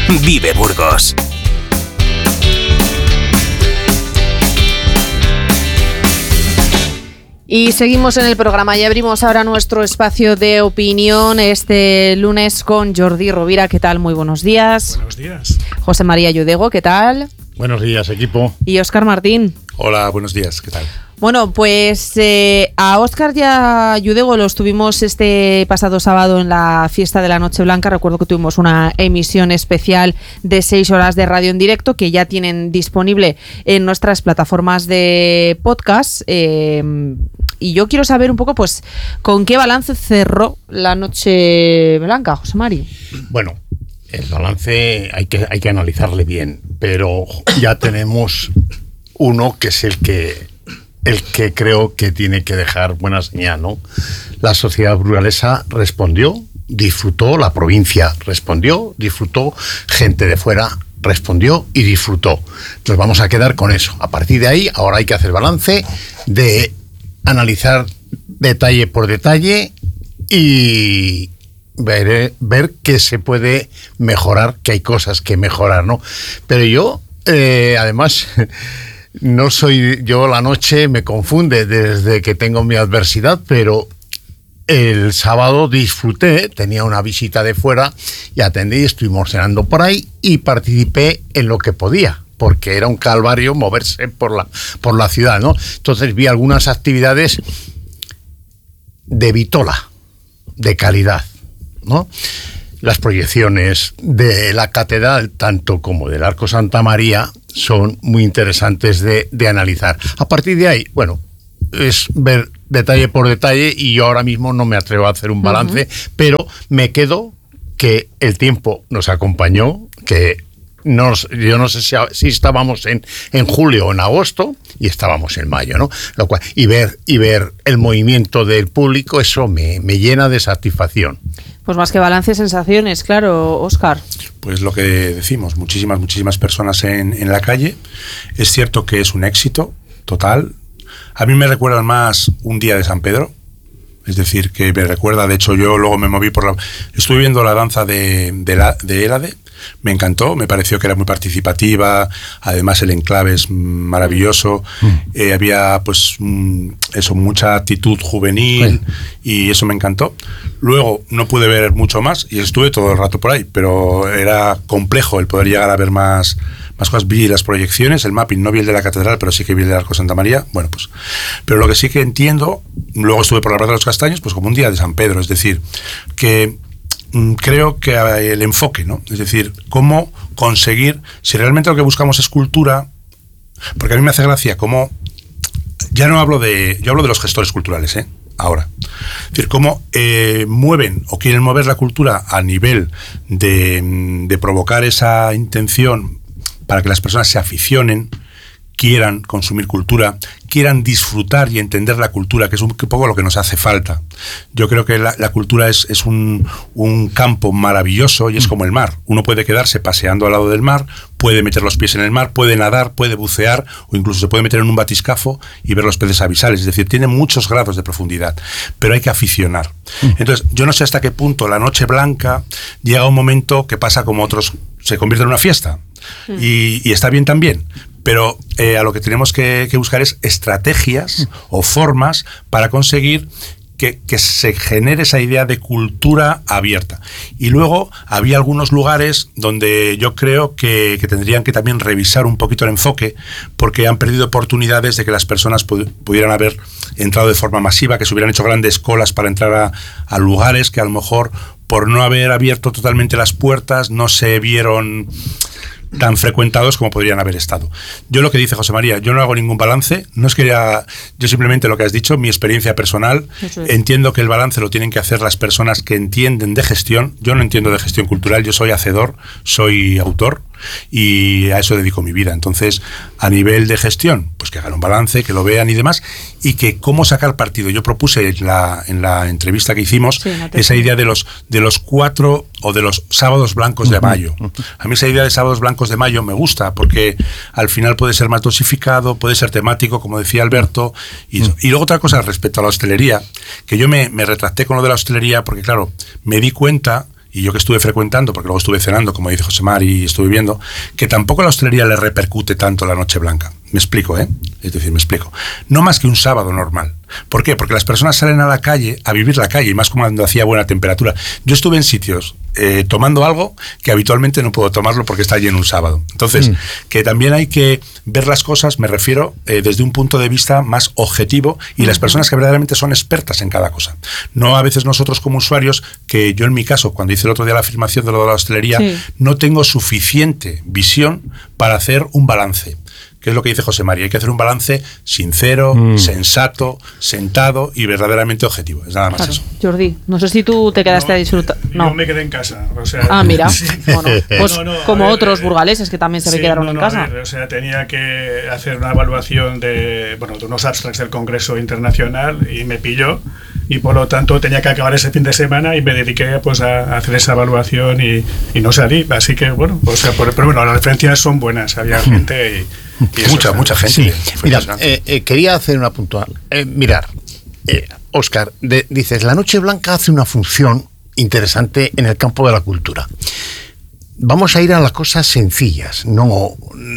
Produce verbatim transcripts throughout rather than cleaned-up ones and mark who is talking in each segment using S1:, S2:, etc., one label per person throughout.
S1: Vive Burgos.
S2: Y seguimos en el programa y abrimos ahora nuestro espacio de opinión este lunes con Jordi Rovira. ¿Qué tal? Muy buenos días.
S3: Buenos días.
S2: José María Yudego, ¿qué tal?
S3: Buenos días, equipo.
S2: Y Óscar Martín.
S4: Hola, buenos días, ¿qué tal?
S2: Bueno, pues eh, a Óscar y a Yudego los tuvimos este pasado sábado en la fiesta de la Noche Blanca. Recuerdo que tuvimos una emisión especial de seis horas de radio en directo que ya tienen disponible en nuestras plataformas de podcast. Eh, y yo quiero saber un poco, pues, ¿con qué balance cerró la Noche Blanca, José Mari?
S3: Bueno, el balance hay que, hay que analizarle bien, pero ya tenemos uno que es el que... el que creo que tiene que dejar buena señal, ¿no? La sociedad burgalesa respondió, disfrutó, la provincia respondió, disfrutó, gente de fuera respondió y disfrutó. Entonces vamos a quedar con eso. A partir de ahí, ahora hay que hacer balance, de analizar detalle por detalle y ver, ver qué se puede mejorar, que hay cosas que mejorar, ¿no? Pero yo, eh, además... No soy yo, la noche me confunde desde que tengo mi adversidad, pero el sábado disfruté, tenía una visita de fuera y atendí, estuvimos cenando por ahí y participé en lo que podía, porque era un calvario moverse por la, por la ciudad, ¿no? Entonces vi algunas actividades de vitola, de calidad, ¿no? Las proyecciones de la catedral, tanto como del Arco Santa María, son muy interesantes de, de analizar. A partir de ahí, bueno, es ver detalle por detalle y yo ahora mismo no me atrevo a hacer un balance, uh-huh. pero me quedo que el tiempo nos acompañó, que nos, yo no sé si, si estábamos en, en julio o en agosto y estábamos en mayo, ¿no? Lo cual, y ver, y ver el movimiento del público, eso me, me llena de satisfacción.
S2: Pues más que balance, sensaciones, claro, Óscar.
S4: Pues lo que decimos, muchísimas, muchísimas personas en, en la calle. Es cierto que es un éxito total. A mí me recuerdan más un día de San Pedro. Es decir, que me recuerda, de hecho yo luego me moví por la... Estuve viendo la danza de, de, la, de Élade, me encantó, me pareció que era muy participativa, además el enclave es maravilloso, mm. eh, había pues mm, eso, mucha actitud juvenil sí. y eso me encantó. Luego no pude ver mucho más y estuve todo el rato por ahí, pero era complejo el poder llegar a ver más... Más cosas, vi las proyecciones, el mapping, no vi el de la catedral, pero sí que vi el del Arco Santa María. Bueno, pues, pero lo que sí que entiendo, luego estuve por la Plaza de los Castaños, pues como un día de San Pedro, es decir, que mmm, creo que el enfoque, ¿no? Es decir, cómo conseguir, si realmente lo que buscamos es cultura, porque a mí me hace gracia cómo, ya no hablo de, yo hablo de los gestores culturales, ¿eh? Ahora, es decir, cómo eh, mueven o quieren mover la cultura a nivel de, de provocar esa intención para que las personas se aficionen, quieran consumir cultura, quieran disfrutar y entender la cultura, que es un poco lo que nos hace falta. Yo creo que la, la cultura es, es un, un campo maravilloso y es como el mar. Uno puede quedarse paseando al lado del mar, puede meter los pies en el mar, puede nadar, puede bucear o incluso se puede meter en un batiscafo y ver los peces abisales. Es decir, tiene muchos grados de profundidad, pero hay que aficionar. Entonces, yo no sé hasta qué punto la Noche Blanca llega a un momento que pasa como otros, se convierte en una fiesta. Y, y está bien también, pero eh, a lo que tenemos que, que buscar es estrategias o formas para conseguir que, que se genere esa idea de cultura abierta. Y luego había algunos lugares donde yo creo que, que tendrían que también revisar un poquito el enfoque, porque han perdido oportunidades de que las personas pu- pudieran haber entrado de forma masiva, que se hubieran hecho grandes colas para entrar a, a lugares que a lo mejor por no haber abierto totalmente las puertas no se vieron tan frecuentados como podrían haber estado. Yo lo que dice José María, yo no hago ningún balance, no es que ya, yo simplemente lo que has dicho, mi experiencia personal, es. Entiendo que el balance lo tienen que hacer las personas que entienden de gestión. Yo no entiendo de gestión cultural, yo soy hacedor, soy autor y a eso dedico mi vida. Entonces, a nivel de gestión, pues que hagan un balance, que lo vean y demás, y que cómo sacar partido. Yo propuse en la, en la entrevista que hicimos sí, esa idea de los, de los cuatro o de los sábados blancos de mayo. A mí esa idea de sábados blancos de mayo me gusta porque al final puede ser más dosificado, puede ser temático, como decía Alberto. Y, y luego otra cosa respecto a la hostelería, que yo me, me retracté con lo de la hostelería porque, claro, me di cuenta y yo que estuve frecuentando, porque luego estuve cenando, como dice José Mari, y estuve viendo, que tampoco a la hostelería le repercute tanto la Noche Blanca. Me explico, ¿eh? Es decir, me explico. No más que un sábado normal. ¿Por qué? Porque las personas salen a la calle, a vivir la calle, y más cuando hacía buena temperatura. Yo estuve en sitios eh, tomando algo que habitualmente no puedo tomarlo porque está lleno un sábado. Entonces, mm. que también hay que ver las cosas, me refiero, eh, desde un punto de vista más objetivo, y uh-huh. las personas que verdaderamente son expertas en cada cosa. No a veces nosotros como usuarios, que yo en mi caso, cuando hice el otro día la afirmación de lo de la hostelería, sí. no tengo suficiente visión para hacer un balance. ¿Qué es lo que dice José María? Hay que hacer un balance sincero, mm. sensato, sentado y verdaderamente objetivo. Es nada más claro. eso.
S2: Jordi, no sé si tú te quedaste
S1: no,
S2: a disfrutar.
S1: No, yo me quedé en casa. O sea,
S2: ah, mira.
S1: Sí.
S2: Bueno, pues no, no, como ver, otros
S1: eh,
S2: burgaleses que también se sí, quedaron no, no, en casa.
S1: Ver, o sea, tenía que hacer una evaluación de, bueno, de unos abstracts del Congreso Internacional y me pilló. Y por lo tanto tenía que acabar ese fin de semana y me dediqué pues a hacer esa evaluación y, y no salí. Así que bueno, o sea, por, pero bueno, las referencias son buenas. Había gente y... Y
S4: mucha, mucha gente.
S3: Sí. Mira, eh, eh, quería hacer una puntual. Eh, mirar, eh, Óscar, de, dices, la Noche Blanca hace una función interesante en el campo de la cultura. Vamos a ir a las cosas sencillas, no,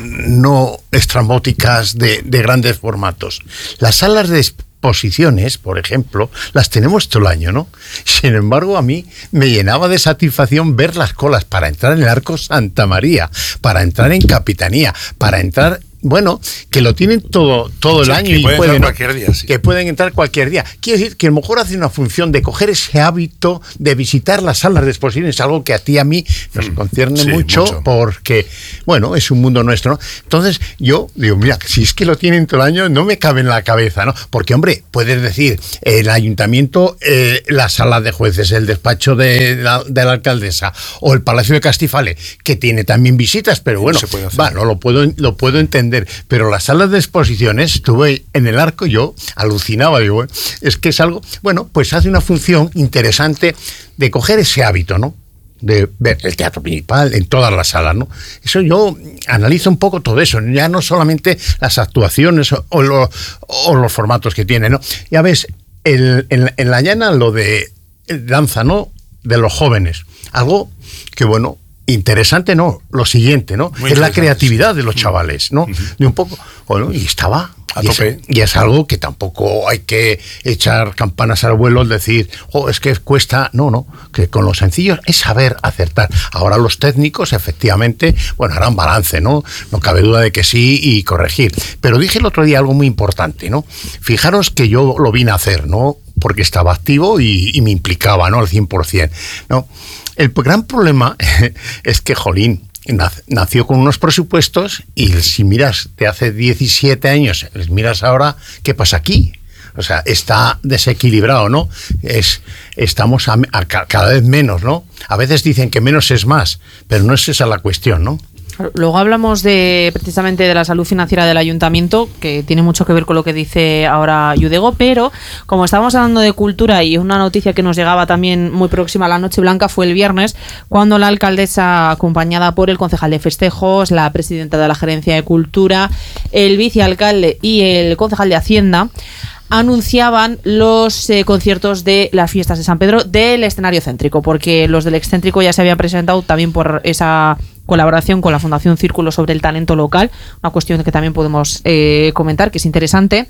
S3: no estrambóticas de, de grandes formatos. Las salas de exposiciones, por ejemplo, las tenemos todo el año, ¿no? Sin embargo, a mí me llenaba de satisfacción ver las colas para entrar en el Arco Santa María, para entrar en Capitanía, para entrar... Bueno, que lo tienen todo, todo el sí, año y pueden,
S4: cualquier día, sí.
S3: que pueden entrar cualquier día. Quiero decir que a lo mejor hace una función de coger ese hábito de visitar las salas de exposiciones, algo que a ti y a mí nos concierne sí, mucho, mucho, porque, bueno, es un mundo nuestro, ¿no? Entonces, yo digo, mira, si es que lo tienen todo el año, no me cabe en la cabeza, ¿no? Porque, hombre, puedes decir, el ayuntamiento, eh, la sala de jueces, el despacho de la, de la alcaldesa, o el Palacio de Castifale, que tiene también visitas, pero bueno, no va, no lo puedo, lo puedo entender. Pero las salas de exposiciones, estuve en el Arco, yo alucinaba, digo, es que es algo, bueno, pues hace una función interesante de coger ese hábito, ¿no? De ver el teatro principal en todas las salas, ¿no? Eso yo analizo un poco todo eso, ya no solamente las actuaciones o, o, lo, o los formatos que tiene, ¿no? Ya ves, el, en, en la llana lo de danza, ¿no? De los jóvenes, algo que, bueno, interesante, no, lo siguiente, ¿no? Muy es la creatividad de los chavales, ¿no? Uh-huh. De un poco, bueno, y estaba
S4: a
S3: y
S4: tope.
S3: Es, y es algo que tampoco hay que echar campanas al vuelo, decir, oh, es que cuesta, no, no, que con los sencillos es saber acertar. Ahora los técnicos, efectivamente, bueno, harán balance, ¿no? No cabe duda de que sí y corregir. Pero dije el otro día algo muy importante, ¿no? Fijaros que yo lo vine a hacer, ¿no? Porque estaba activo y, y me implicaba, ¿no? Al cien por ciento, ¿no? El gran problema es que, jolín, nació con unos presupuestos y si miras de hace diecisiete años, miras ahora, ¿qué pasa aquí? O sea, está desequilibrado, ¿no? Es, estamos a, a cada vez menos, ¿no? A veces dicen que menos es más, pero no es esa la cuestión, ¿no?
S2: Luego hablamos de precisamente de la salud financiera del ayuntamiento, que tiene mucho que ver con lo que dice ahora Yudego, pero como estábamos hablando de cultura y una noticia que nos llegaba también muy próxima a la Noche Blanca fue el viernes, cuando la alcaldesa, acompañada por el concejal de festejos, la presidenta de la Gerencia de Cultura, el vicealcalde y el concejal de Hacienda, anunciaban los eh, conciertos de las fiestas de San Pedro del escenario céntrico, porque los del excéntrico ya se habían presentado también por esa colaboración con la Fundación Círculo sobre el talento local, una cuestión que también podemos eh, comentar, que es interesante.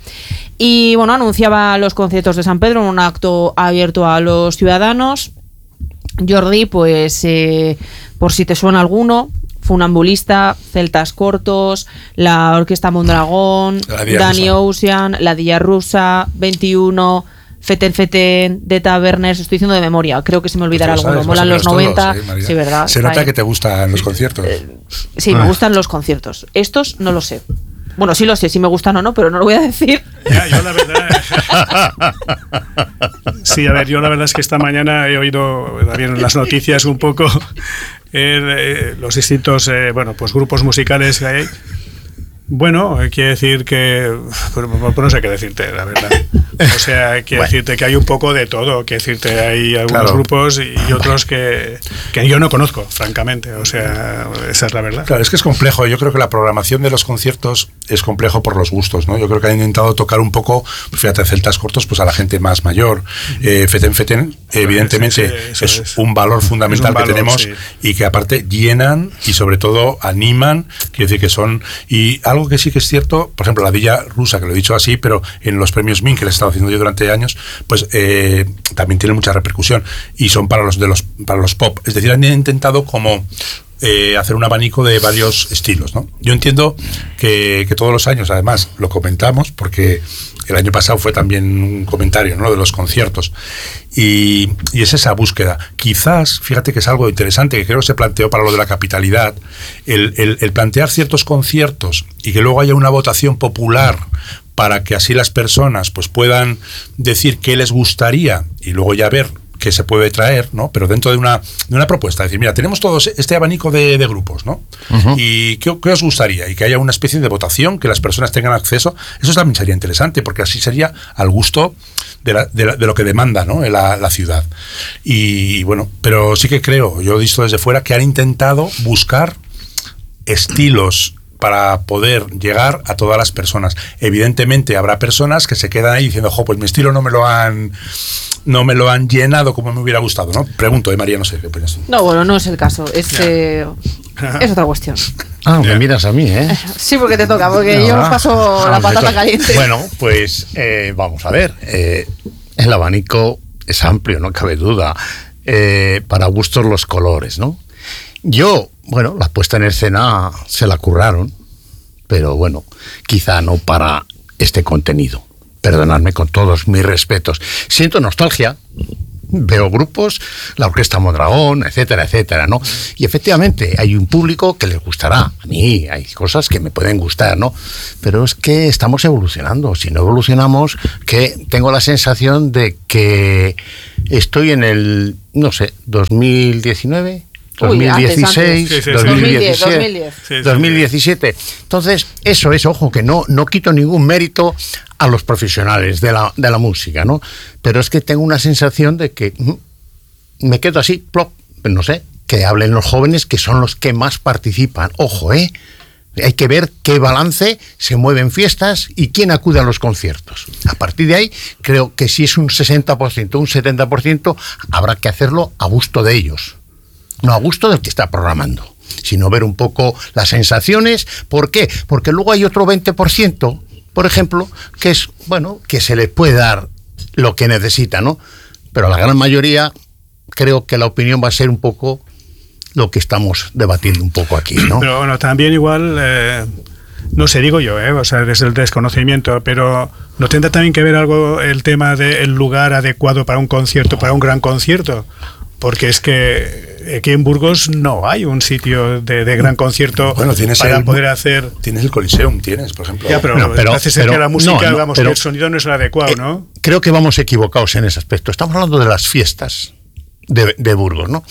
S2: Y bueno, anunciaba los conciertos de San Pedro en un acto abierto a los ciudadanos. Jordi, pues eh, por si te suena alguno, Funambulista, Celtas Cortos, la Orquesta Mondragón, Danny Ocean, La Dilla Rusa, veintiuno, Feten Feten, de Taverners, estoy diciendo de memoria, creo que se me olvidará alguno, sabes, molan los noventa, todos, ¿eh, sí, ¿verdad?
S4: Se nota que te gustan los conciertos.
S2: Eh, sí, ah. me gustan los conciertos. Estos no lo sé. Bueno, sí lo sé, si me gustan o no, pero no lo voy a decir.
S1: Ya, yo la verdad... sí, a ver, yo la verdad es que esta mañana he oído también las noticias un poco, eh, eh, los distintos, eh, bueno, pues grupos musicales que hay. Bueno, quiere decir que... Pues, pues no sé qué decirte, la verdad. O sea, quiere bueno. decirte que hay un poco de todo. Quiere decirte, hay algunos claro. grupos y otros que, que yo no conozco, francamente. O sea, esa es la verdad.
S4: Claro, es que es complejo. Yo creo que la programación de los conciertos es complejo por los gustos, ¿no? Yo creo que han intentado tocar un poco, fíjate, celtas cortos, pues a la gente más mayor. Eh, Feten Feten, evidentemente, sí, sí, es, es un valor fundamental un valor, que tenemos sí. y que aparte llenan y sobre todo animan. Quiere decir que son... Y algo que sí que es cierto, por ejemplo, la Villa Rusa, que lo he dicho así, pero en los premios M I N, que les he estado haciendo yo durante años, pues eh, también tienen mucha repercusión y son para los de los para los pop. Es decir, han intentado como eh, hacer un abanico de varios estilos, ¿no? Yo entiendo que, que todos los años, además, lo comentamos, porque el año pasado fue también un comentario, ¿no?, de los conciertos. Y, y es esa búsqueda. Quizás, fíjate que es algo interesante, que creo que se planteó para lo de la capitalidad, el, el, el plantear ciertos conciertos y que luego haya una votación popular para que así las personas pues puedan decir qué les gustaría y luego ya ver qué se puede traer, ¿no? Pero dentro de una, de una propuesta, es decir, mira, tenemos todos este abanico de, de grupos, ¿no? Uh-huh. ¿Y qué, qué os gustaría? Y que haya una especie de votación, que las personas tengan acceso. Eso también sería interesante, porque así sería al gusto de, la, de, la, de lo que demanda, ¿no?, la, la ciudad. Y, y bueno, pero sí que creo, yo he visto desde fuera, que han intentado buscar estilos para poder llegar a todas las personas. Evidentemente habrá personas que se quedan ahí diciendo, jo, pues mi estilo no me lo han no me lo han llenado como me hubiera gustado, ¿no? Pregunto, eh, María, no sé qué opinas.
S2: No, bueno, no es el caso, es, yeah. eh, es otra cuestión.
S3: Ah, me yeah. miras a mí, ¿eh?
S2: Sí, porque te toca, porque no, yo os paso no, la patata caliente.
S3: Bueno, pues eh, vamos a ver, eh, el abanico es amplio, no cabe duda, eh, para gustos los colores, ¿no? Yo, bueno, la puesta en escena se la curraron, pero bueno, quizá no para este contenido. Perdonadme con todos mis respetos. Siento nostalgia, veo grupos, la Orquesta Mondragón, etcétera, etcétera, ¿no? Y efectivamente hay un público que les gustará. A mí hay cosas que me pueden gustar, ¿no? Pero es que estamos evolucionando. Si no evolucionamos, que tengo la sensación de que estoy en el, no sé, dos mil diecinueve... dos mil dieciséis,
S2: Uy, antes, antes.
S3: dos mil diecisiete,
S2: dos mil diez,
S3: sí, sí, dos mil diecisiete. Entonces, eso es, ojo, que no, no quito ningún mérito a los profesionales de la, de la música, ¿no? Pero es que tengo una sensación de que mm, me quedo así, plop, no sé, que hablen los jóvenes, que son los que más participan. Ojo, ¿eh? Hay que ver qué balance se mueve en fiestas y quién acude a los conciertos. A partir de ahí, creo que si es un sesenta por ciento, un setenta por ciento, habrá que hacerlo a gusto de ellos. No a gusto del que está programando, sino ver un poco las sensaciones. ¿Por qué? Porque luego hay otro veinte por ciento, por ejemplo, que es, bueno, que se le puede dar lo que necesita, ¿no? Pero a la gran mayoría creo que la opinión va a ser un poco lo que estamos debatiendo un poco aquí, ¿no?
S1: Pero bueno, también igual, eh, no sé, digo yo, ¿eh? O sea, desde el desconocimiento, pero ¿no tendrá también que ver algo el tema del lugar adecuado para un concierto, para un gran concierto? Porque es que aquí en Burgos no hay un sitio de, de gran concierto
S4: bueno, tienes
S1: para
S4: el,
S1: poder hacer...
S4: Tienes el Coliseum, tienes, por ejemplo.
S1: Ya, pero,
S3: no, pero
S1: parece ser
S3: pero,
S1: que la música,
S3: no, no,
S1: vamos,
S3: pero,
S1: que el sonido no es el adecuado, eh, ¿no?
S3: Creo que vamos equivocados en ese aspecto. Estamos hablando de las fiestas de, de Burgos, ¿no?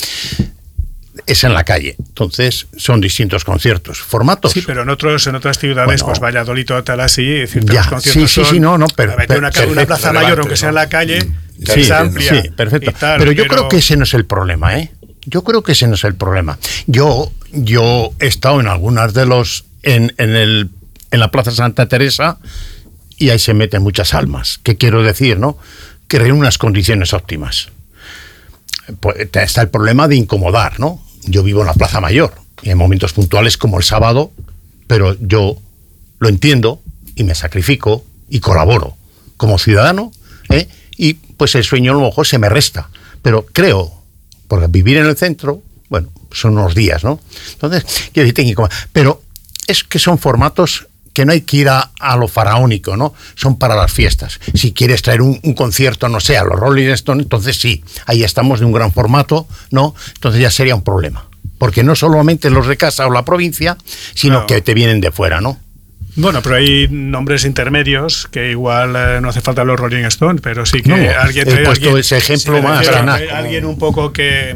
S3: Es en la calle, entonces son distintos conciertos, formatos.
S1: Sí, pero en otros en otras ciudades, bueno, pues Valladolid o tal así, ciertos
S3: ya,
S1: conciertos
S3: sí, sí, sí, no, no, pero,
S1: pero una, perfecto, una plaza mayor, aunque sea en la calle,
S3: sí,
S1: es amplia.
S3: Sí, perfecto.
S1: Tal,
S3: pero yo
S1: pero...
S3: creo que ese no es el problema, ¿eh? Yo creo que ese no es el problema. Yo, yo he estado en algunas de los en, en el en la Plaza Santa Teresa y ahí se meten muchas almas. ¿Qué quiero decir, no? Que reúnen unas condiciones óptimas. Pues está el problema de incomodar, ¿no? Yo vivo en la Plaza Mayor y en momentos puntuales como el sábado, pero yo lo entiendo y me sacrifico y colaboro como ciudadano, ¿eh? Y pues el sueño a lo mejor se me resta, pero creo, porque vivir en el centro, bueno, son unos días, ¿no? Entonces, quiero decir, técnico, pero es que son formatos que no hay que ir a, a lo faraónico, ¿no? Son para las fiestas. Si quieres traer un, un concierto, no sé, a los Rolling Stones, entonces sí, ahí estamos de un gran formato, ¿no? Entonces ya sería un problema. Porque no solamente los de casa o la provincia, sino no. que te vienen de fuera, ¿no?
S1: Bueno, pero hay nombres intermedios que igual eh, no hace falta los Rolling Stones, pero sí que
S3: no,
S1: alguien...
S3: He puesto
S1: alguien,
S3: ese ejemplo
S1: sí,
S3: más.
S1: Refiero, alguien un poco que...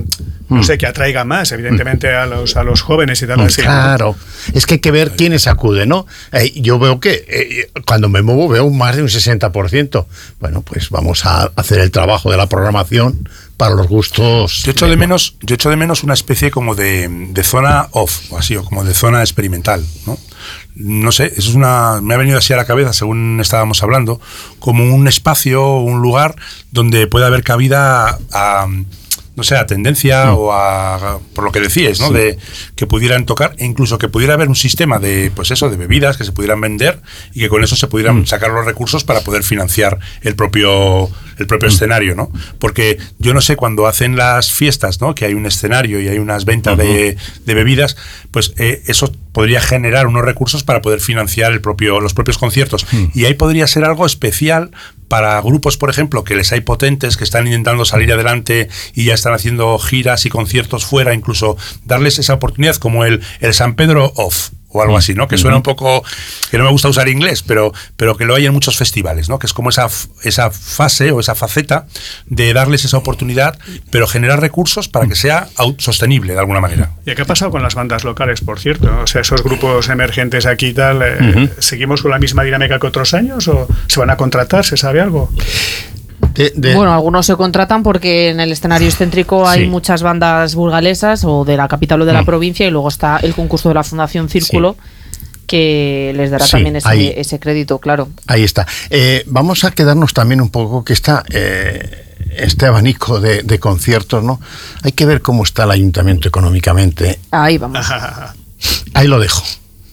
S1: no sé, que atraiga más, evidentemente, a los, a los jóvenes y tal. Así.
S3: Claro, es que hay que ver quiénes acuden, ¿no? Eh, yo veo que eh, cuando me muevo veo más de un sesenta por ciento. Bueno, pues vamos a hacer el trabajo de la programación para los gustos.
S4: Yo echo de menos, yo echo de menos una especie como de, de zona off, o así, o como de zona experimental, ¿no? No sé, eso es una, me ha venido así a la cabeza según estábamos hablando, como un espacio, un lugar donde pueda haber cabida a, a no sé, a tendencia mm. o a, por lo que decíais, ¿no? Sí. De que pudieran tocar, e incluso que pudiera haber un sistema de, pues eso, de bebidas que se pudieran vender y que con eso se pudieran mm. sacar los recursos para poder financiar el propio, el propio mm. escenario, ¿no? Porque yo no sé, cuando hacen las fiestas, ¿no? Que hay un escenario y hay unas ventas uh-huh. de, de bebidas, pues eh, eso podría generar unos recursos para poder financiar el propio, los propios conciertos. Mm. Y ahí podría ser algo especial para grupos, por ejemplo, que les hay potentes, que están intentando salir adelante y ya están haciendo giras y conciertos fuera, incluso darles esa oportunidad, como el, el San Pedro Off, o algo así, ¿no? Que suena un poco, que no me gusta usar inglés, pero, pero que lo hay en muchos festivales, ¿no? Que es como esa, esa fase o esa faceta de darles esa oportunidad, pero generar recursos para que sea sostenible de alguna manera.
S1: ¿Y qué ha pasado con las bandas locales, por cierto? O sea, esos grupos emergentes aquí y tal, eh, uh-huh. ¿seguimos con la misma dinámica que otros años o se van a contratar? ¿Se sabe algo?
S2: De, de... Bueno, algunos se contratan porque en el escenario excéntrico hay sí. muchas bandas burgalesas o de la capital o de la mm. provincia, y luego está el concurso de la Fundación Círculo sí. que les dará sí, también ese, ahí, ese crédito, claro.
S3: Ahí está. Eh, vamos a quedarnos también un poco que está eh, este abanico de, de conciertos, ¿no? Hay que ver cómo está el ayuntamiento económicamente.
S2: Ahí vamos.
S3: Ahí lo dejo.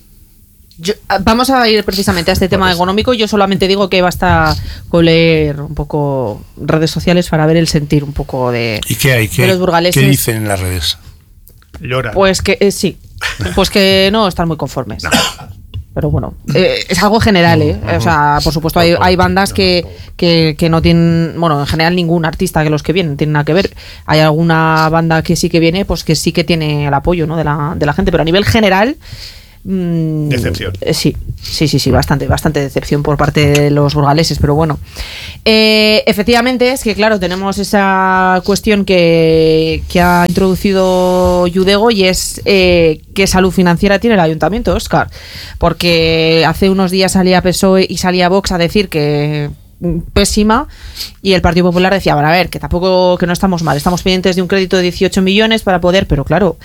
S2: Yo, vamos a ir precisamente a este tema económico. Yo solamente digo que basta con leer un poco redes sociales para ver el sentir un poco de,
S4: ¿Y qué hay? ¿Qué,
S2: de los burgaleses.
S4: ¿Qué dicen en las redes?
S1: Lloran.
S2: Pues que eh, sí, pues que no están muy conformes. No. Pero bueno, eh, es algo general, ¿eh? O sea, por supuesto hay, hay bandas que, que, que no tienen, bueno, en general ningún artista que los que vienen tiene nada que ver. Hay alguna banda que sí que viene, pues que sí que tiene el apoyo, ¿no? de la, de la gente, pero a nivel general...
S1: Decepción.
S2: Eh, sí, sí, sí, sí, bastante, bastante decepción por parte de los burgaleses, pero bueno. Eh, efectivamente, es que claro, tenemos esa cuestión que, que ha introducido Yudego, y es eh, qué salud financiera tiene el ayuntamiento, Óscar. Porque hace unos días salía P S O E y salía Vox a decir que pésima, y el Partido Popular decía, bueno, a ver, que tampoco, que no estamos mal, estamos pendientes de un crédito de dieciocho millones para poder, pero claro,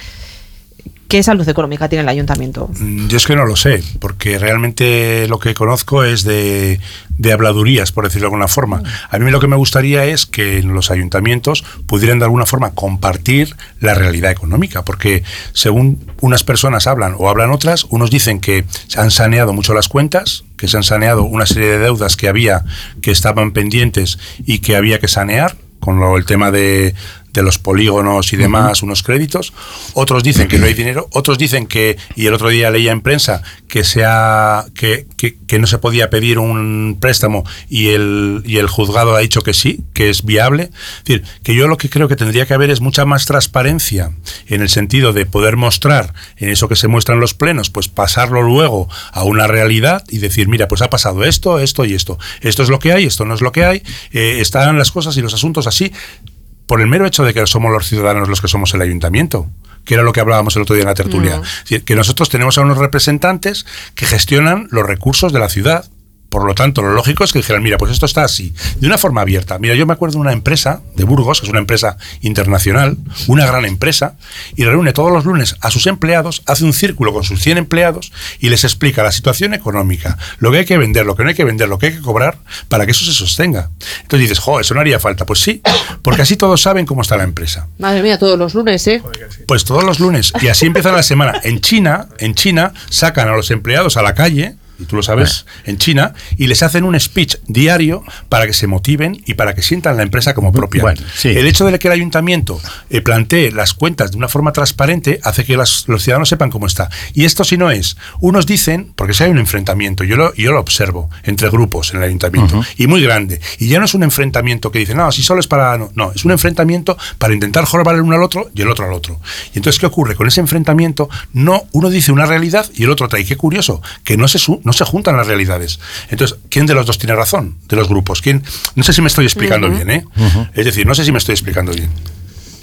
S2: ¿qué salud económica tiene el ayuntamiento?
S4: Yo es que no lo sé, porque realmente lo que conozco es de, de habladurías, por decirlo de alguna forma. A mí lo que me gustaría es que los ayuntamientos pudieran de alguna forma compartir la realidad económica, porque según unas personas hablan o hablan otras, unos dicen que se han saneado mucho las cuentas, que se han saneado una serie de deudas que había, que estaban pendientes y que había que sanear, con lo, el tema de... de los polígonos y demás, uh-huh. unos créditos. Otros dicen que no hay dinero, otros dicen que, y el otro día leía en prensa que sea que, que, que no se podía pedir un préstamo y el, y el juzgado ha dicho que sí, que es viable. Es decir, que yo lo que creo que tendría que haber es mucha más transparencia en el sentido de poder mostrar en eso que se muestra en los plenos, pues pasarlo luego a una realidad y decir, mira, pues ha pasado esto, esto y esto. Esto es lo que hay, esto no es lo que hay, eh, están las cosas y los asuntos así, por el mero hecho de que somos los ciudadanos los que somos el ayuntamiento, que era lo que hablábamos el otro día en la tertulia. Mm. Es decir, que nosotros tenemos a unos representantes que gestionan los recursos de la ciudad. Por lo tanto, lo lógico es que dijeran, mira, pues esto está así, de una forma abierta. Mira, yo me acuerdo de una empresa de Burgos, que es una empresa internacional, una gran empresa, y reúne todos los lunes a sus empleados, hace un círculo con sus cien empleados y les explica la situación económica, lo que hay que vender, lo que no hay que vender, lo que hay que cobrar, para que eso se sostenga. Entonces dices, jo, eso no haría falta. Pues sí, porque así todos saben cómo está la empresa.
S2: Madre mía, todos los lunes, ¿eh?
S4: Pues todos los lunes, y así empieza la semana. En China, en China, sacan a los empleados a la calle, y tú lo sabes, en China, y les hacen un speech diario para que se motiven y para que sientan la empresa como propia. Bueno, sí. El hecho de que el ayuntamiento eh, plantee las cuentas de una forma transparente hace que las, los ciudadanos sepan cómo está. Y esto si no es, unos dicen, porque si hay un enfrentamiento, yo lo, yo lo observo, entre grupos en el ayuntamiento, uh-huh. y muy grande, y ya no es un enfrentamiento que dicen, no, si solo es para... No, no, es un enfrentamiento para intentar jorobar el uno al otro y el otro al otro. Y entonces, ¿qué ocurre? Con ese enfrentamiento, no, uno dice una realidad y el otro otra. Y qué curioso, que no se su no se juntan las realidades. Entonces, ¿quién de los dos tiene razón? De los grupos. ¿Quién? No sé si me estoy explicando uh-huh. bien, ¿eh? Uh-huh. Es decir, no sé si me estoy explicando bien.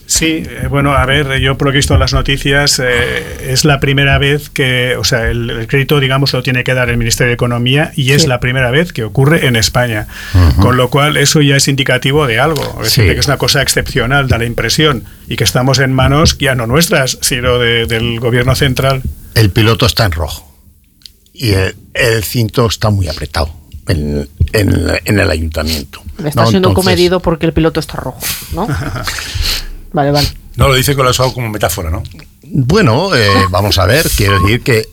S1: Sí, eh, bueno, a ver, yo por lo que he visto en las noticias, eh, es la primera vez que, o sea, el, el crédito, digamos, lo tiene que dar el Ministerio de Economía y es sí. la primera vez que ocurre en España. Uh-huh. Con lo cual, eso ya es indicativo de algo. Es sí. decir, que es una cosa excepcional, da la impresión, y que estamos en manos ya no nuestras, sino de, del gobierno central.
S3: El piloto está en rojo y el, el cinto está muy apretado en, en, en el ayuntamiento.
S2: Está ¿no? siendo Entonces... comedido porque el piloto está rojo, ¿no? Vale, vale.
S4: No, lo dice con eso como metáfora, ¿no?
S3: Bueno, eh, vamos a ver, quiero decir que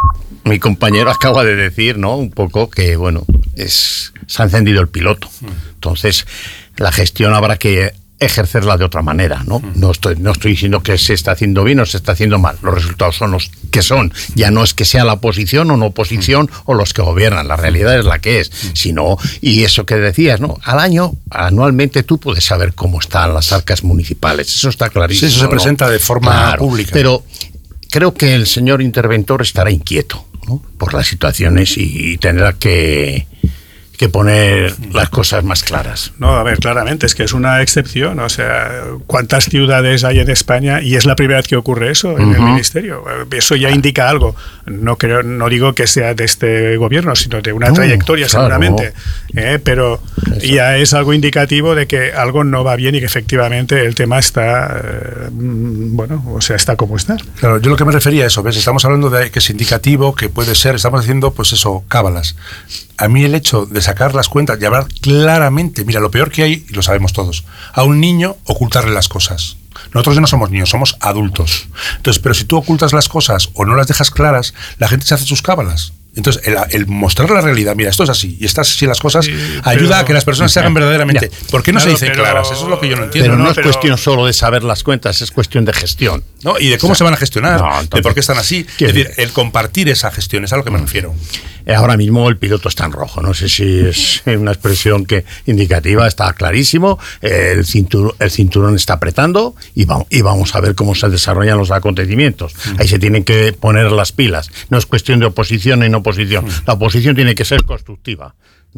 S3: mi compañero acaba de decir, ¿no? Un poco que, bueno, es, se ha encendido el piloto. Entonces, la gestión habrá que ejercerla de otra manera, ¿no? No estoy, no estoy diciendo que se está haciendo bien o se está haciendo mal. Los resultados son los que son. Ya no es que sea la oposición o no oposición o los que gobiernan. La realidad es la que es. Sino, y eso que decías, ¿no? Al año, anualmente, tú puedes saber cómo están las arcas municipales. Eso está clarísimo.
S4: Sí, eso se presenta ¿no? de forma claro, pública.
S3: Pero creo que el señor interventor estará inquieto, ¿no? Por las situaciones y, y tendrá que... que poner las cosas más claras.
S1: No, a ver, claramente, es que es una excepción. O sea, ¿cuántas ciudades hay en España? Y es la primera vez que ocurre eso en uh-huh. el Ministerio. Eso ya indica algo. No creo, no digo que sea de este gobierno, sino de una uh, trayectoria, claro. seguramente. ¿Eh? Pero eso. Ya es algo indicativo de que algo no va bien y que efectivamente el tema está, eh, bueno, o sea, está como está.
S4: Claro, yo lo que me refería a eso, ¿ves? Estamos hablando de que es indicativo, que puede ser, estamos haciendo, pues eso, cábalas. A mí el hecho de sacar las cuentas y hablar claramente, mira, lo peor que hay, y lo sabemos todos, a un niño ocultarle las cosas. Nosotros ya no somos niños, somos adultos. Entonces, pero si tú ocultas las cosas o no las dejas claras, la gente se hace sus cábalas. Entonces, el, el mostrar la realidad, mira, esto es así, y estas así las cosas, sí, ayuda pero, a que las personas se hagan verdaderamente. Ya. ¿Por qué no claro, se dicen pero, claras? Eso es lo que yo no entiendo.
S3: Pero no,
S4: no
S3: es pero, cuestión solo de saber las cuentas, es cuestión de gestión.
S4: ¿No? Y de cómo o sea, se van a gestionar, no, entonces, de por qué están así. Es decir, el compartir esa gestión, es a lo que me refiero.
S3: Ahora mismo el piloto está en rojo, no sé si es una expresión que indicativa, está clarísimo, el cinturón, el cinturón está apretando y vamos, y vamos a ver cómo se desarrollan los acontecimientos. Mm. Ahí se tienen que poner las pilas, no es cuestión de oposición ni no oposición, mm. la oposición tiene que ser constructiva.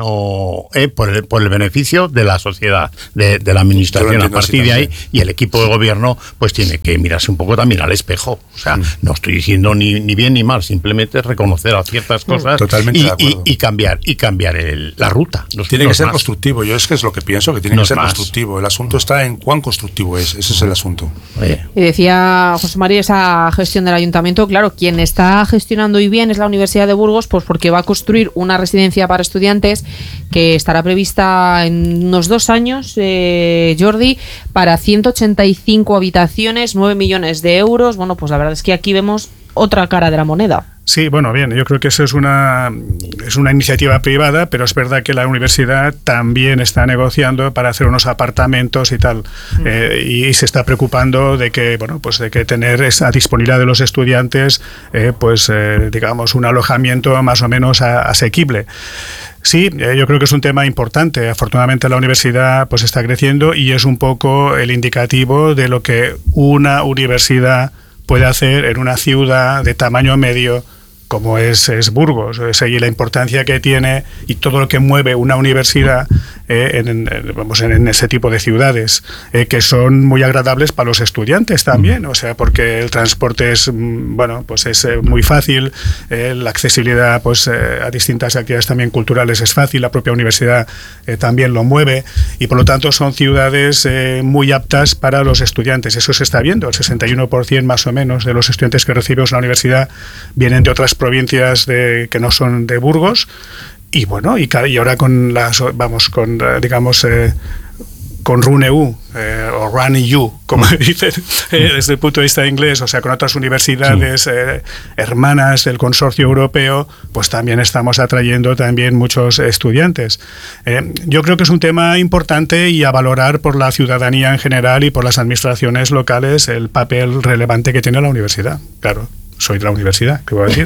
S3: No, eh, por, el, por el beneficio de la sociedad, de, de la administración. A partir de ahí, y el equipo de gobierno pues tiene que mirarse un poco también al espejo. O sea, mm. no estoy diciendo ni, ni bien ni mal, simplemente reconocer a ciertas cosas
S4: Totalmente
S3: y,
S4: de acuerdo.
S3: y, y cambiar y cambiar el, la ruta.
S4: Los, tiene que ser más. constructivo. Yo es que es lo que pienso, que tiene no que ser más. constructivo. El asunto está en cuán constructivo es. Ese es el asunto.
S2: Oye. Y decía José María, esa gestión del ayuntamiento, claro, quien está gestionando y bien es la Universidad de Burgos, pues porque va a construir una residencia para estudiantes que estará prevista en unos dos años, eh, Jordi, para ciento ochenta y cinco habitaciones, nueve millones de euros. Bueno, pues la verdad es que aquí vemos otra cara de la moneda.
S1: Sí, bueno, bien, yo creo que eso es una, es una iniciativa privada, pero es verdad que la universidad también está negociando para hacer unos apartamentos y tal, mm. eh, y se está preocupando de que, bueno, pues de que tener esa disponibilidad de los estudiantes, eh, pues eh, digamos, un alojamiento más o menos a, asequible. Sí, eh, yo creo que es un tema importante. Afortunadamente la universidad pues está creciendo y es un poco el indicativo de lo que una universidad puede hacer en una ciudad de tamaño medio como es, es Burgos, es y la importancia que tiene y todo lo que mueve una universidad eh, en, en, vamos, en, en ese tipo de ciudades, eh, que son muy agradables para los estudiantes también, o sea, porque el transporte es, bueno, pues es eh, muy fácil, eh, la accesibilidad pues eh, a distintas actividades también culturales es fácil, la propia universidad eh, también lo mueve y por lo tanto son ciudades eh, muy aptas para los estudiantes. Eso se está viendo, el sesenta y uno por ciento más o menos de los estudiantes que recibimos en la universidad vienen de otras provincias de, que no son de Burgos y bueno y, y ahora con las vamos con digamos eh, con RUNEU eh, o RUNEU como dicen eh, desde el punto de vista inglés, o sea con otras universidades sí. eh, hermanas del consorcio europeo, pues también estamos atrayendo también muchos estudiantes. Eh, yo creo que es un tema importante y a valorar por la ciudadanía en general y por las administraciones locales el papel relevante que tiene la universidad, claro. Soy de la universidad, ¿qué voy a decir?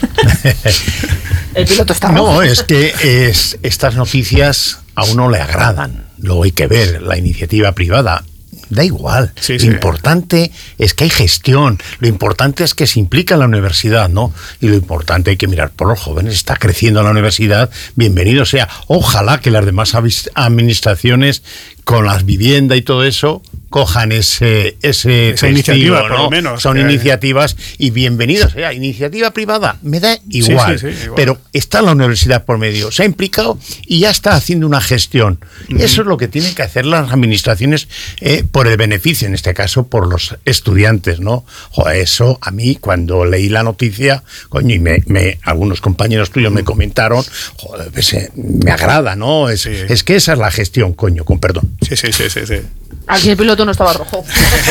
S2: El piloto está
S3: No, rojo. Es que es, estas noticias a uno le agradan. Luego hay que ver la iniciativa privada. Da igual. Sí, lo sí. importante es que hay gestión. Lo importante es que se implica la universidad, ¿no? Y lo importante hay que mirar por los jóvenes. Está creciendo la universidad. Bienvenido sea. Ojalá que las demás administraciones, con las viviendas y todo eso, cojan ese, ese
S1: esa
S3: testigo,
S1: iniciativa,
S3: ¿no?
S1: por lo menos.
S3: Son
S1: que...
S3: iniciativas y bienvenidos. sea, iniciativa privada, me da igual,
S1: sí, sí, sí, igual.
S3: Pero está la universidad por medio, se ha implicado y ya está haciendo una gestión. Uh-huh. Eso es lo que tienen que hacer las administraciones eh, por el beneficio, en este caso por los estudiantes, ¿no? Joder, eso a mí cuando leí la noticia, coño, y me, me algunos compañeros tuyos me comentaron, joder, pues, eh, me agrada, ¿no? Es,
S1: sí.
S3: es que esa es la gestión, coño, con perdón.
S1: Sí, sí, sí, sí, sí.
S2: Aquí el piloto no estaba rojo.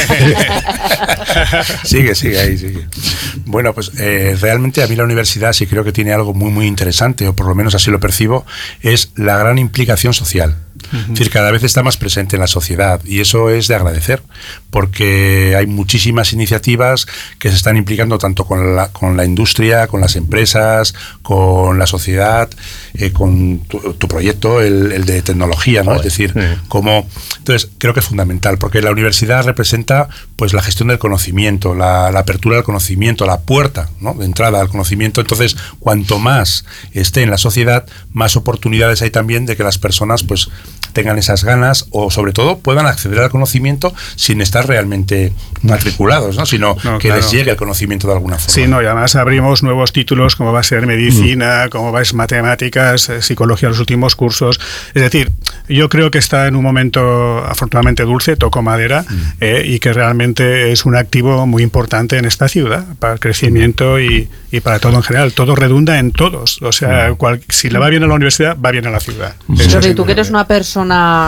S4: Sigue, sigue ahí, sigue. Bueno, pues eh, realmente a mí la universidad sí creo que tiene algo muy, muy interesante, o por lo menos así lo percibo, es la gran implicación social. Uh-huh. Es decir, cada vez está más presente en la sociedad y eso es de agradecer, porque hay muchísimas iniciativas que se están implicando tanto con la, con la industria, con las empresas, con la sociedad, eh, con tu, tu proyecto, el, el de tecnología, ¿no? Joder. Es decir, uh-huh. como... Entonces, creo que es fundamental, porque la universidad representa pues la gestión del conocimiento, la, la apertura del conocimiento, la puerta, ¿no? de entrada al conocimiento. Entonces, cuanto más esté en la sociedad, más oportunidades hay también de que las personas pues tengan esas ganas o sobre todo puedan acceder al conocimiento sin estar realmente matriculados, ¿no? sino no, que claro. les llegue el conocimiento de alguna forma.
S1: Sí, no, y además abrimos nuevos títulos como va a ser medicina, mm. como va a ser matemáticas, psicología, los últimos cursos. Es decir, yo creo que está en un momento afortunadamente dulce, toco madera, mm. eh, y que realmente es un activo muy importante en esta ciudad para el crecimiento y, y para todo en general. Todo redunda en todos. O sea, mm. cual, si le va bien a la universidad, va bien a la ciudad.
S2: Pero tú que eres una persona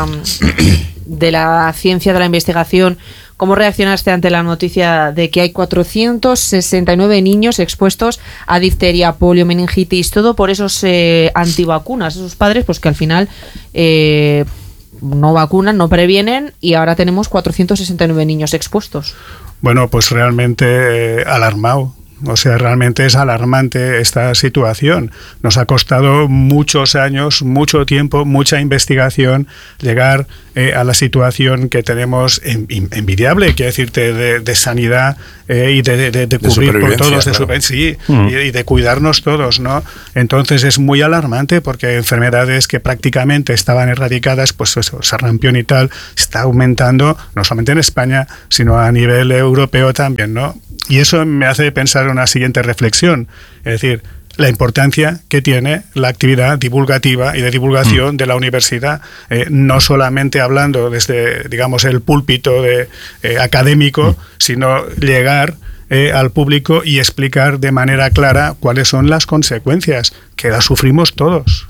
S2: de la ciencia, de la investigación, ¿cómo reaccionaste ante la noticia de que hay cuatrocientos sesenta y nueve niños expuestos a difteria, polio, meningitis, todo por esos eh, antivacunas, esos padres pues que al final eh, no vacunan, no previenen y ahora tenemos cuatrocientos sesenta y nueve niños expuestos?
S1: Bueno, pues realmente eh, alarmado. O sea, realmente es alarmante esta situación. Nos ha costado muchos años, mucho tiempo, mucha investigación llegar eh, a la situación que tenemos en, en, envidiable, quiero decirte, de, de sanidad eh, y de, de, de, de cubrir por todos, claro. de, sí, mm. y, y de cuidarnos todos, ¿no? Entonces es muy alarmante porque enfermedades que prácticamente estaban erradicadas, pues eso, sarampión y tal, está aumentando no solamente en España, sino a nivel europeo también, ¿no? Y eso me hace pensar una siguiente reflexión, es decir, la importancia que tiene la actividad divulgativa y de divulgación mm. de la universidad, eh, no solamente hablando desde, digamos, el púlpito de, eh, académico, mm. sino llegar eh, al público y explicar de manera clara cuáles son las consecuencias, que las sufrimos todos.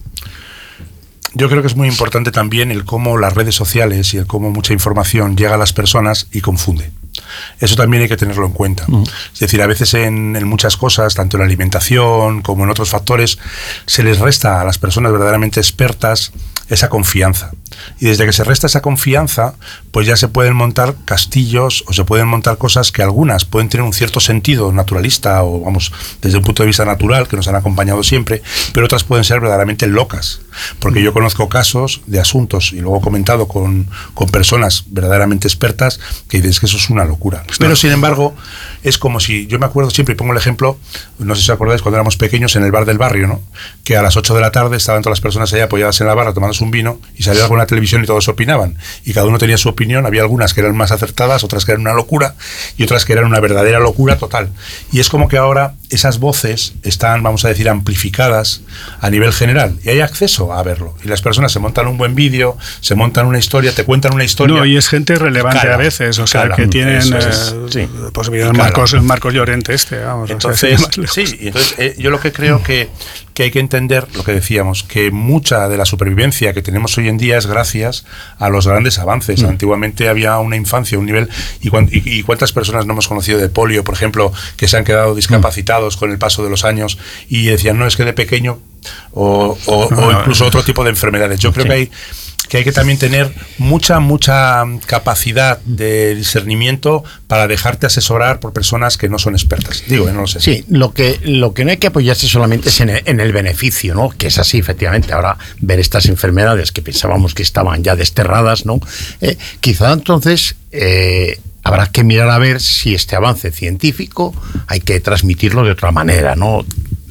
S4: Yo creo que es muy importante también el cómo las redes sociales y el cómo mucha información llega a las personas y confunde. Eso también hay que tenerlo en cuenta. Uh-huh. Es decir, a veces en, en muchas cosas, tanto en la alimentación como en otros factores, se les resta a las personas verdaderamente expertas esa confianza. Y desde que se resta esa confianza, pues ya se pueden montar castillos o se pueden montar cosas que algunas pueden tener un cierto sentido naturalista o, vamos, desde un punto de vista natural, que nos han acompañado siempre, pero otras pueden ser verdaderamente locas. Porque yo conozco casos de asuntos, y luego he comentado con, con personas verdaderamente expertas, que dices que eso es una locura. Pero, sin embargo, es como si, yo me acuerdo siempre, y pongo el ejemplo, no sé si os acordáis, cuando éramos pequeños en el bar del barrio, ¿no? Que a las ocho de la tarde estaban todas las personas allá apoyadas en la barra tomándose un vino y salía alguna televisión y todos opinaban. Y cada uno tenía su opinión, había algunas que eran más acertadas, otras que eran una locura y otras que eran una verdadera locura total. Y es como que ahora esas voces están, vamos a decir, amplificadas a nivel general y hay acceso a verlo. Y las personas se montan un buen vídeo, se montan una historia, te cuentan una historia.
S1: No, y es gente relevante cara, a veces, o sea, cara, que tienen, es, eh, sí. pues mira, Marcos, el Marcos Llorente este, vamos.
S4: Entonces,
S1: o sea,
S4: sí, y entonces eh, yo lo que creo que, que hay que entender, lo que decíamos, que mucha de la supervivencia que tenemos hoy en día es gracias a los grandes avances. Mm. Antiguamente había una infancia, un nivel, y, y, y cuántas personas no hemos conocido de polio, por ejemplo, que se han quedado discapacitados mm. con el paso de los años y decían, no, es que de pequeño, o, o, no, o incluso no, otro tipo de enfermedades. Yo creo sí. que hay que hay que también tener mucha, mucha capacidad de discernimiento para dejarte asesorar por personas que no son expertas. Digo, no lo sé.
S3: Sí, lo que, lo que no hay que apoyarse solamente es en el, en el beneficio, ¿no? Que es así, efectivamente. Ahora, ver estas enfermedades que pensábamos que estaban ya desterradas, ¿no? Eh, quizá entonces eh, habrá que mirar a ver si este avance científico hay que transmitirlo de otra manera, ¿no?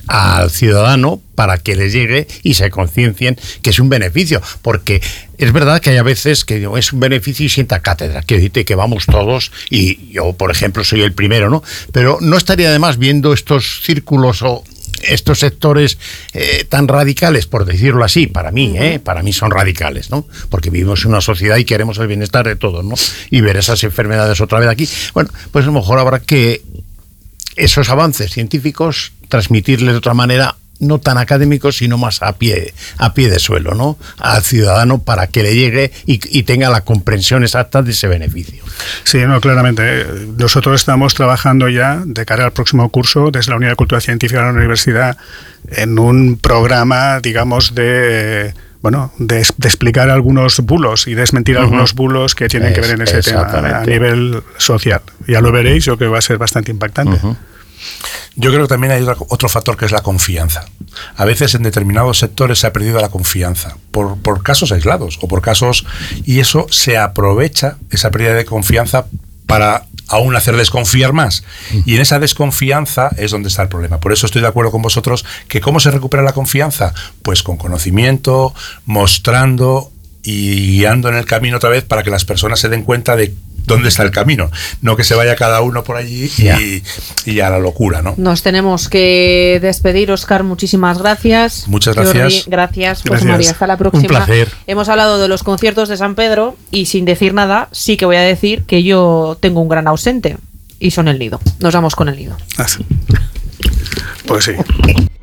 S3: al ciudadano para que les llegue y se conciencien que es un beneficio, porque es verdad que hay a veces que digo, es un beneficio y sienta cátedra, que decirte que vamos todos, y yo por ejemplo soy el primero, ¿no? Pero no estaría de más viendo estos círculos o estos sectores eh, tan radicales, por decirlo así, para mí, eh, para mí son radicales, ¿no? Porque vivimos en una sociedad y queremos el bienestar de todos, ¿no? Y ver esas enfermedades otra vez aquí, bueno, pues a lo mejor habrá que esos avances científicos transmitirles de otra manera, no tan académicos, sino más a pie, a pie de suelo, ¿no? Al ciudadano para que le llegue y, y tenga la comprensión exacta de ese beneficio.
S1: Sí, no, claramente. Nosotros estamos trabajando ya de cara al próximo curso desde la Unidad de Cultura Científica de la Universidad en un programa, digamos, de... bueno, de, de explicar algunos bulos y desmentir uh-huh. algunos bulos que tienen es, que ver en ese tema a nivel social. Ya lo veréis, yo creo que va a ser bastante impactante.
S4: Uh-huh. Yo creo que también hay otro, otro factor que es la confianza. A veces en determinados sectores se ha perdido la confianza por, por casos aislados o por casos, y eso se aprovecha, esa pérdida de confianza, para aún hacer desconfiar más. Y en esa desconfianza es donde está el problema. Por eso estoy de acuerdo con vosotros que ¿cómo se recupera la confianza? Pues con conocimiento, mostrando y guiando en el camino otra vez para que las personas se den cuenta de dónde está el camino, no que se vaya cada uno por allí y, y a la locura, ¿no?
S2: Nos tenemos que despedir, Óscar, muchísimas gracias.
S4: Muchas gracias.
S2: Jordi, gracias, José
S1: Gracias.
S2: María, hasta la próxima.
S3: Un placer.
S2: Hemos hablado de los conciertos de San Pedro y sin decir nada, sí que voy a decir que yo tengo un gran ausente y son el Nido. Nos vamos con el Nido.
S1: Ah, sí. Pues sí.